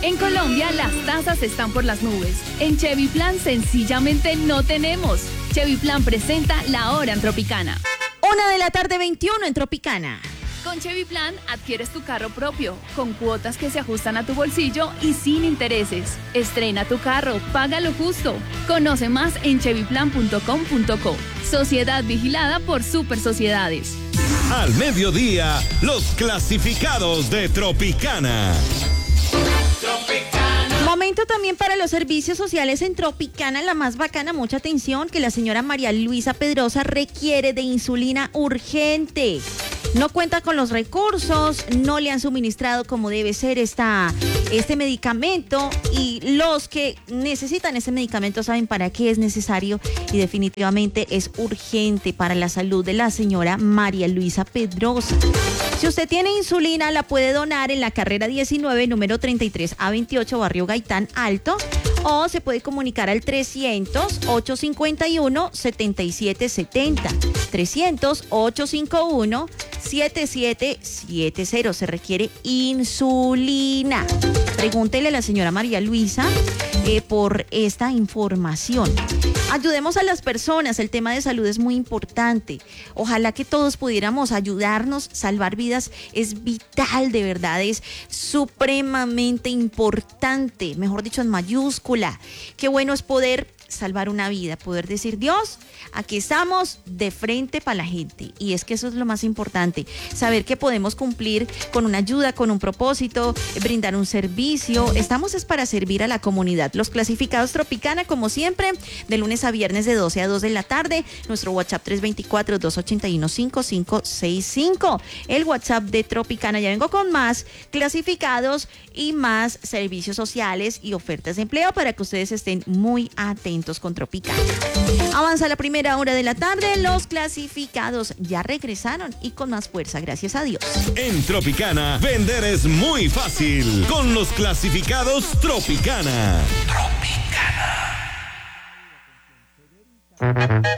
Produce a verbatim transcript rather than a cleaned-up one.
En Colombia las tasas están por las nubes. En Chevy Plan sencillamente no tenemos. Chevy Plan presenta La Hora en Tropicana. Una de la tarde, veintiuno en Tropicana. Con Chevy Plan adquieres tu carro propio, con cuotas que se ajustan a tu bolsillo y sin intereses. Estrena tu carro, paga lo justo. Conoce más en chevy plan punto com punto co. Sociedad vigilada por Super Sociedades. Al mediodía, los clasificados de Tropicana. Momento también para los servicios sociales en Tropicana, la más bacana. Mucha atención, que la señora María Luisa Pedrosa requiere de insulina urgente. No cuenta con los recursos, no le han suministrado como debe ser esta, este medicamento, y los que necesitan ese medicamento saben para qué es necesario y definitivamente es urgente para la salud de la señora María Luisa Pedrosa. Si usted tiene insulina, la puede donar en la carrera diecinueve, número treinta y tres A veintiocho, barrio Gaitán Alto, o se puede comunicar al trescientos, ochocientos cincuenta y uno, setenta y siete setenta. trescientos, ochocientos cincuenta y uno, setenta y siete setenta. Se requiere insulina. Pregúntele a la señora María Luisa eh, por esta información. Ayudemos a las personas, el tema de salud es muy importante. Ojalá que todos pudiéramos ayudarnos, salvar vidas es vital, de verdad, es supremamente importante, mejor dicho, en mayúscula. Qué bueno es poder salvar una vida, poder decir: Dios, aquí estamos de frente para la gente. Y es que eso es lo más importante, saber que podemos cumplir con una ayuda, con un propósito, brindar un servicio. Estamos es para servir a la comunidad. Los clasificados Tropicana, como siempre, de lunes a viernes de doce a dos de la tarde. Nuestro WhatsApp tres dos cuatro, dos ocho uno, cinco cinco seis cinco. El WhatsApp de Tropicana. Ya vengo con más clasificados y más servicios sociales y ofertas de empleo para que ustedes estén muy atentos con Tropicana. Avanza la primera hora de la tarde, los clasificados ya regresaron y con más fuerza, gracias a Dios. En Tropicana, vender es muy fácil con los clasificados Tropicana. Tropicana.